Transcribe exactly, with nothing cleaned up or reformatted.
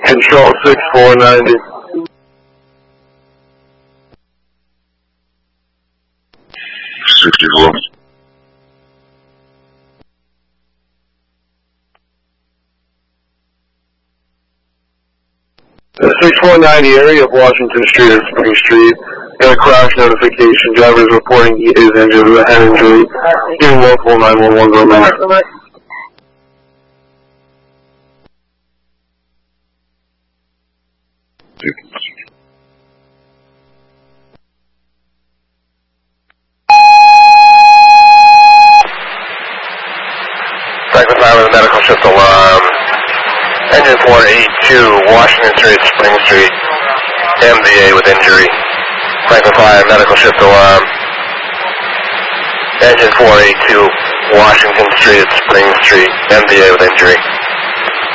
Control six four ninety. sixty-four. The six four ninety area of Washington Street and Spring Street. Got a crash notification. Driver is reporting he is injured with a head injury. Doing local nine one one go back. Franklin five with a medical shift alarm. Engine four eighty-two, Washington Street, Spring Street. M V A with injury. Franklin five, medical shift alarm. Engine four eighty-two, Washington Street, Spring Street. M V A with injury.